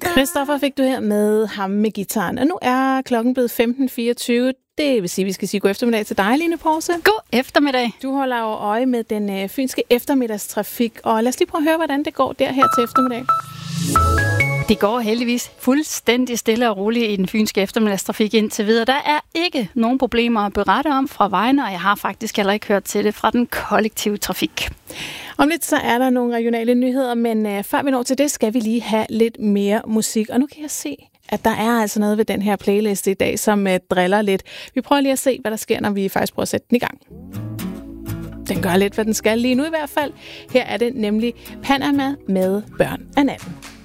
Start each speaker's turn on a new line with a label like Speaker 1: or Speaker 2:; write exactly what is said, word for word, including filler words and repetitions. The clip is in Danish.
Speaker 1: Christoffer fik du her med ham med gitaren. Og nu er klokken blevet femten fireogtyve. Det vil sige, at vi skal sige god eftermiddag til dig, Line Porse.
Speaker 2: God eftermiddag.
Speaker 1: Du holder jo øje med den øh, fynske eftermiddagstrafik. Og lad os lige prøve at høre, hvordan det går der her til eftermiddag.
Speaker 2: Det går heldigvis fuldstændig stille og roligt i den fynske eftermiddagstrafik indtil videre. Der er ikke nogen problemer at berette om fra vejene, og jeg har faktisk heller ikke hørt til det fra den kollektive trafik.
Speaker 1: Om lidt så er der nogle regionale nyheder, men øh, før vi når til det, skal vi lige have lidt mere musik. Og nu kan jeg se, at der er altså noget ved den her playlist i dag, som øh, driller lidt. Vi prøver lige at se, hvad der sker, når vi faktisk prøver at sætte den i gang. Den gør lidt, hvad den skal lige nu i hvert fald. Her er det nemlig Panama med Børn af natten.